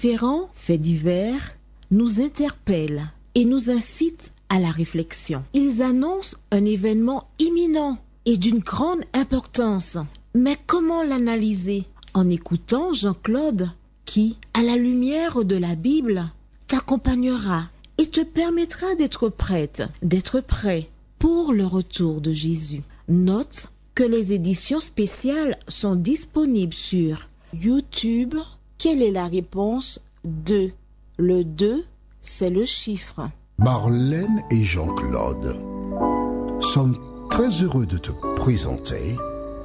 différents faits divers nous interpellent et nous incitent à la réflexion. Ils annoncent un événement imminent et d'une grande importance. Mais comment l'analyser? En écoutant Jean-Claude qui, à la lumière de la Bible, t'accompagnera et te permettra d'être prête, d'être prêt pour le retour de Jésus. Note que les éditions spéciales sont disponibles sur YouTube. Quelle est la réponse? 2. Le 2, c'est le chiffre. Marlène et Jean-Claude sommes très heureux de te présenter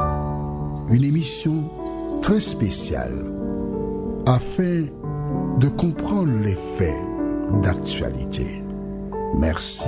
une émission très spéciale afin de comprendre les faits d'actualité. Merci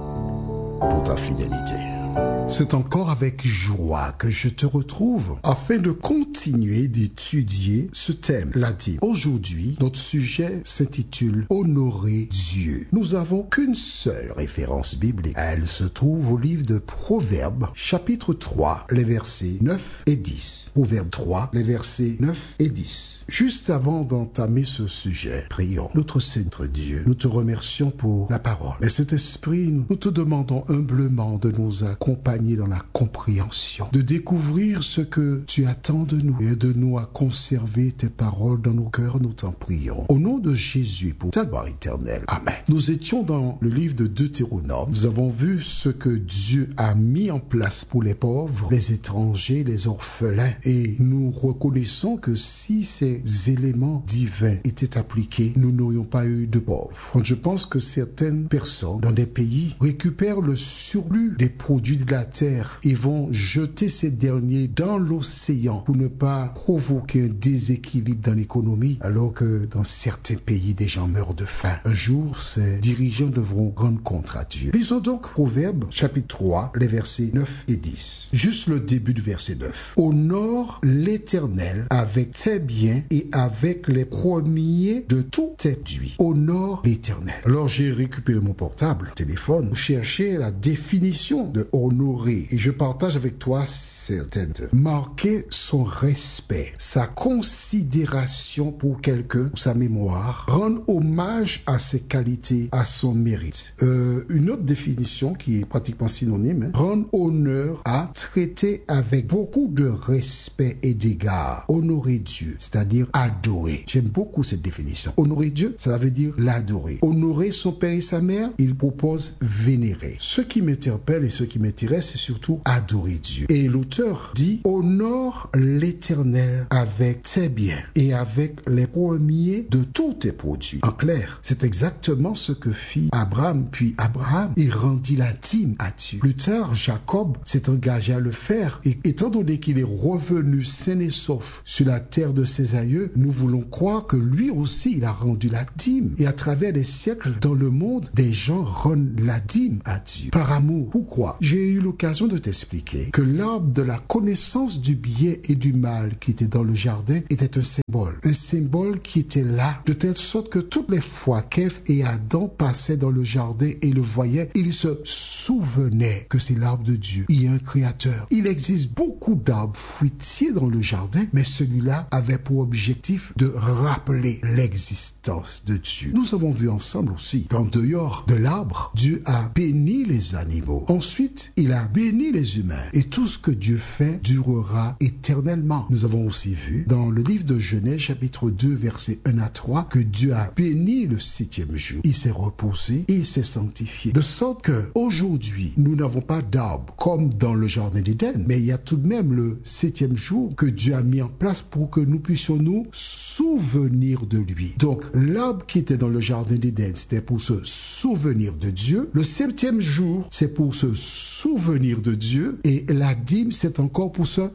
pour ta fidélité. C'est encore avec joie que je te retrouve afin de continuer d'étudier ce thème, la dîme. Aujourd'hui, notre sujet s'intitule « Honorer Dieu ». Nous n'avons qu'une seule référence biblique. Elle se trouve au livre de Proverbes, chapitre 3, les versets 9 et 10. Proverbes 3, les versets 9 et 10. Juste avant d'entamer ce sujet, prions. Notre Seigneur Dieu, nous te remercions pour la parole. Et cet esprit, nous te demandons humblement de nous accompagner dans la compréhension, de découvrir ce que tu attends de nous et de nous à conserver tes paroles dans nos cœurs, nous t'en prions. Au nom de Jésus, pour ta gloire éternelle. Amen. Nous étions dans le livre de Deutéronome. Nous avons vu ce que Dieu a mis en place pour les pauvres, les étrangers, les orphelins. Et nous reconnaissons que si ces éléments divins étaient appliqués, nous n'aurions pas eu de pauvres. Donc je pense que certaines personnes dans des pays récupèrent le surplus des produits de la terre et vont jeter ces derniers dans l'océan pour ne pas provoquer un déséquilibre dans l'économie, alors que dans certains pays, des gens meurent de faim. Un jour, ces dirigeants devront rendre compte à Dieu. Lisons donc Proverbes, chapitre 3, les versets 9 et 10. Juste le début du verset 9. Honore l'Éternel avec tes biens et avec les premiers de tous tes produits. Honore l'Éternel. Alors j'ai récupéré mon portable, téléphone, pour chercher la définition de honorer. Et je partage avec toi certaines. Marquer son respect, sa considération pour quelqu'un, pour sa mémoire, rendre hommage à ses qualités, à son mérite. Une autre définition qui est pratiquement synonyme, rendre honneur à, traiter avec beaucoup de respect et d'égard. Honorer Dieu, c'est-à-dire adorer. J'aime beaucoup cette définition. Honorer Dieu, ça veut dire l'adorer. Honorer son père et sa mère, il propose vénérer. Ce qui m'interpelle et ce qui m'intéresse, c'est surtout adorer Dieu. Et l'auteur dit, honore l'Éternel avec tes biens et avec les premiers de tous tes produits. En clair, c'est exactement ce que fit Abraham. Puis Abraham, il rendit la dîme à Dieu. Plus tard, Jacob s'est engagé à le faire. Et étant donné qu'il est revenu sain et sauf sur la terre de ses aïeux, nous voulons croire que lui aussi, il a rendu la dîme. Et à travers les siècles, dans le monde, des gens rendent la dîme à Dieu. Par amour. Pourquoi? J'ai eu l'occasion de t'expliquer que l'arbre de la connaissance du bien et du mal qui était dans le jardin était un symbole. Un symbole qui était là, de telle sorte que toutes les fois qu'Ève et Adam passaient dans le jardin et le voyaient, ils se souvenaient que c'est l'arbre de Dieu. Il y a un créateur. Il existe beaucoup d'arbres fruitiers dans le jardin, mais celui-là avait pour objectif de rappeler l'existence de Dieu. Nous avons vu ensemble aussi qu'en dehors de l'arbre, Dieu a béni les animaux. Ensuite, il a béni les humains. Et tout ce que Dieu fait durera éternellement. Nous avons aussi vu dans le livre de Genèse, chapitre 2, versets 1 à 3, que Dieu a béni le 7e jour. Il s'est reposé et il s'est sanctifié. De sorte que aujourd'hui, nous n'avons pas d'arbre comme dans le jardin d'Éden, mais il y a tout de même le 7e jour que Dieu a mis en place pour que nous puissions nous souvenir de lui. Donc, l'arbre qui était dans le jardin d'Éden, c'était pour se souvenir de Dieu. Le 7e jour, c'est pour se souvenir de Dieu. Et la dîme, c'est encore pour se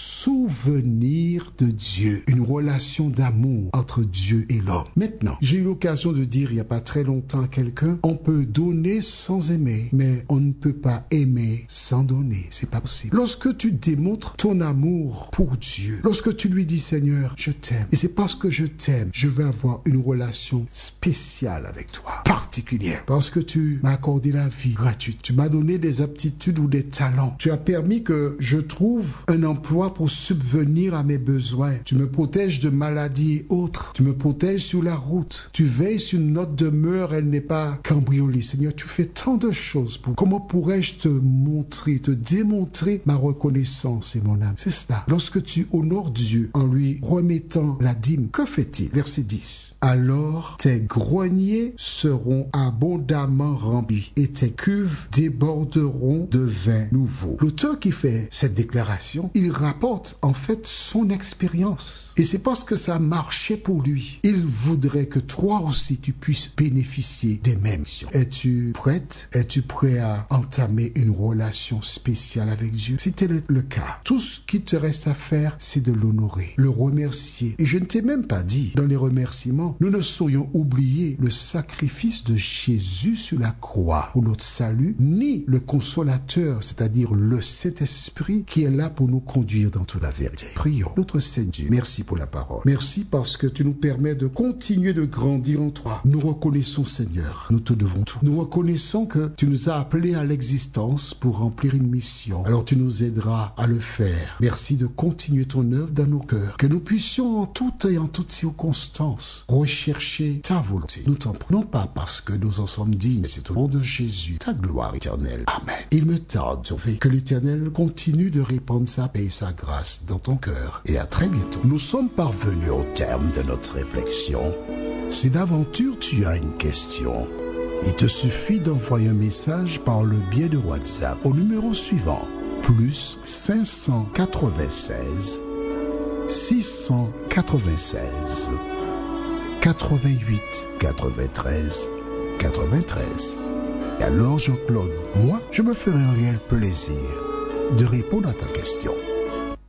souvenir de Dieu. Une relation d'amour entre Dieu et l'homme. Maintenant, j'ai eu l'occasion de dire il n'y a pas très longtemps à quelqu'un, on peut donner sans aimer, mais on ne peut pas aimer sans donner. C'est pas possible. Lorsque tu démontres ton amour pour Dieu, lorsque tu lui dis Seigneur, je t'aime, et c'est parce que je t'aime, je veux avoir une relation spéciale avec toi, particulière, parce que tu m'as accordé la vie gratuite, tu m'as donné des aptitudes aptitudes ou des talents. Tu as permis que je trouve un emploi pour subvenir à mes besoins. Tu me protèges de maladies et autres. Tu me protèges sur la route. Tu veilles sur notre demeure, elle n'est pas cambriolée. Seigneur, tu fais tant de choses. Comment pourrais-je te montrer, te démontrer ma reconnaissance et mon âme? C'est cela. Lorsque tu honores Dieu en lui remettant la dîme, que fait-il? Verset 10. Alors tes greniers seront abondamment remplis et tes cuves déborderont de vin nouveau. L'auteur qui fait cette déclaration, il rapporte en fait son expérience. Et c'est parce que ça marchait pour lui. Il voudrait que toi aussi tu puisses bénéficier des mêmes choses. Es-tu prête? Es-tu prêt à entamer une relation spéciale avec Dieu? Si tel est le cas, tout ce qui te reste à faire, c'est de l'honorer, le remercier. Et je ne t'ai même pas dit, dans les remerciements, nous ne saurions oublier le sacrifice de Jésus sur la croix pour notre salut, ni le consolateur, c'est-à-dire le Saint-Esprit qui est là pour nous conduire dans toute la vérité. Prions. Notre Seigneur, merci pour la parole. Merci parce que tu nous permets de continuer de grandir en toi. Nous reconnaissons, Seigneur, nous te devons tout. Nous reconnaissons que tu nous as appelés à l'existence pour remplir une mission. Alors tu nous aideras à le faire. Merci de continuer ton œuvre dans nos cœurs. Que nous puissions en toutes et en toutes circonstances rechercher ta volonté. Nous t'en prions, non pas parce que nous en sommes dignes, mais c'est au nom de Jésus, ta gloire éternelle. Amen. Il me tarde que l'Éternel continue de répandre sa paix et sa grâce dans ton cœur. Et à très bientôt. Nous sommes parvenus au terme de notre réflexion. Si d'aventure tu as une question, il te suffit d'envoyer un message par le biais de WhatsApp au numéro suivant, plus 596 696 88 93 93. Et alors Jean-Claude, moi, je me ferai un réel plaisir de répondre à ta question.